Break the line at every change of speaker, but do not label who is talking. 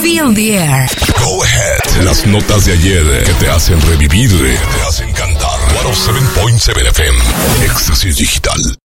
Feel the Air.
Go Ahead. Las notas de ayer que te hacen revivir, que te hacen cantar. 107.7 FM. Éxtasis Digital.